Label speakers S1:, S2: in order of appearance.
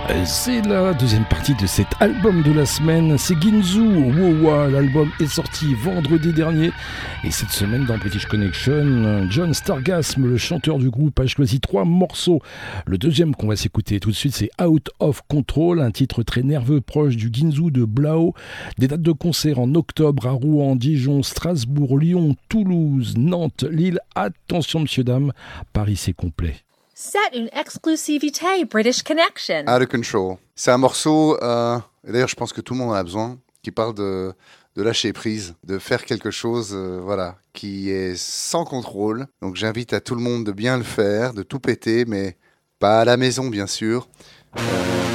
S1: C'est la deuxième partie de cet album de la semaine, c'est Ginzu Wowa. L'album est sorti vendredi dernier et cette semaine dans British Connection, John Stargasm, le chanteur du groupe, a choisi 3 morceaux. Le deuxième qu'on va s'écouter tout de suite, c'est Out of Control, un titre très nerveux proche du Ginzu de Blau. Des dates de concert en octobre à Rouen, Dijon, Strasbourg, Lyon, Toulouse, Nantes, Lille. Attention monsieur dame, Paris c'est complet.
S2: C'est une exclusivité British Connection.
S3: Out of Control. C'est un morceau, et d'ailleurs je pense que tout le monde en a besoin, qui parle de lâcher prise, de faire quelque chose qui est sans contrôle. Donc j'invite à tout le monde de bien le faire, de tout péter, mais pas à la maison bien sûr.